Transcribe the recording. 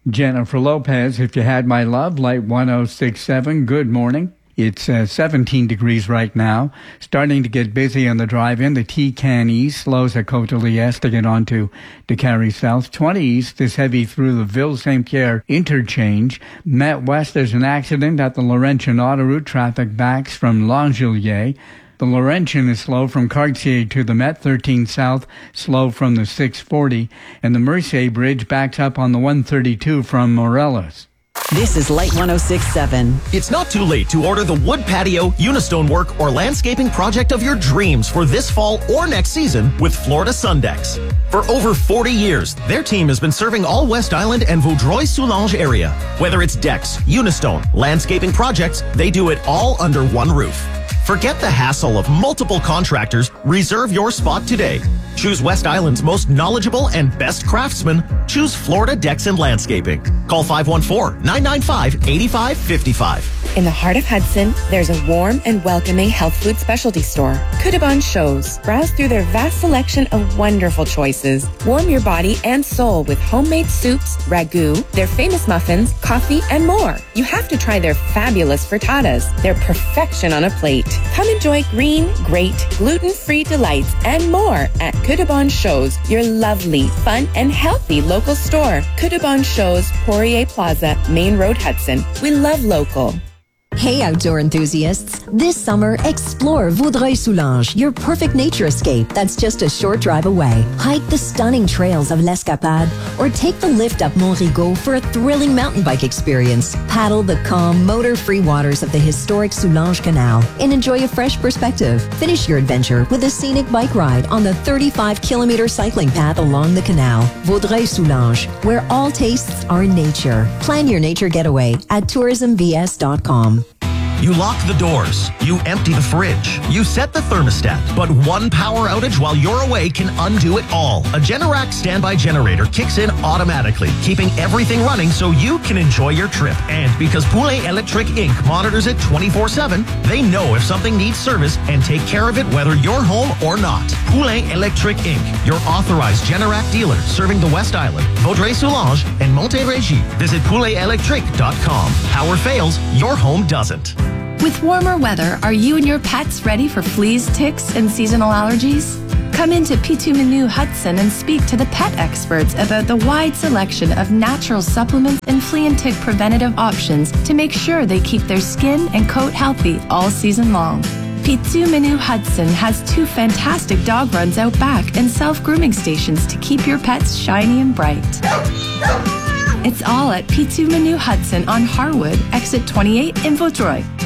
Jennifer Lopez, If You Had My Love, Light 1067. Good morning. It's 17 degrees right now. Starting to get busy on the drive-in. The T-Can East slows at Côte-de-Liesse Est to get onto DeCarry South. 20 East is heavy through the Ville-Saint-Pierre interchange. Met West, there's an accident at the Laurentian autoroute. Traffic backs from L'Angelier. The Laurentian is slow from Cartier to the Met. 13 South, slow from the 640. And the Mercier Bridge backs up on the 132 from Morelos. This is Light 1067. It's not too late to order the wood patio, Unistone work, or landscaping project of your dreams for this fall or next season with Florida Sundex. For over 40 years, their team has been serving all West Island and Vaudreuil-Soulanges area. Whether it's decks, Unistone, landscaping projects, they do it all under one roof. Forget the hassle of multiple contractors. Reserve your spot today. Choose West Island's most knowledgeable and best craftsmen. Choose Florida Decks and Landscaping. Call 514-995-8555. In the heart of Hudson, there's a warm and welcoming health food specialty store, Kudabon Shows. Browse through their vast selection of wonderful choices. Warm your body and soul with homemade soups, ragu, their famous muffins, coffee, and more. You have to try their fabulous frittatas. They're perfection on a plate. Come enjoy green, great, gluten-free delights and more at Kudabon Shows, your lovely, fun, and healthy local store. Kudabon Shows, Poirier Plaza, Main Road, Hudson. We love local. Hey, outdoor enthusiasts. This summer, explore Vaudreuil-Soulanges, your perfect nature escape that's just a short drive away. Hike the stunning trails of l'Escapade or take the lift up Mont Rigaud for a thrilling mountain bike experience. Paddle the calm, motor-free waters of the historic Soulanges Canal and enjoy a fresh perspective. Finish your adventure with a scenic bike ride on the 35-kilometer cycling path along the canal. Vaudreuil-Soulanges, where all tastes are nature. Plan your nature getaway at tourismvs.com. You lock the doors. You empty the fridge. You set the thermostat. But one power outage while you're away can undo it all. A Generac standby generator kicks in automatically, keeping everything running so you can enjoy your trip. And because Poulet Electric Inc. monitors it 24/7, they know if something needs service and take care of it whether you're home or not. Poulet Electric Inc., your authorized Generac dealer serving the West Island, Vaudreuil-Soulanges, and Montérégie. Visit pouletelectric.com. Power fails, your home doesn't. With warmer weather, are you and your pets ready for fleas, ticks, and seasonal allergies? Come into Pitou Menu Hudson and speak to the pet experts about the wide selection of natural supplements and flea and tick preventative options to make sure they keep their skin and coat healthy all season long. Pitou Menu Hudson has 2 fantastic dog runs out back and self-grooming stations to keep your pets shiny and bright. It's all at Pitou Menu Hudson on Harwood, exit 28 in Vaudreuil.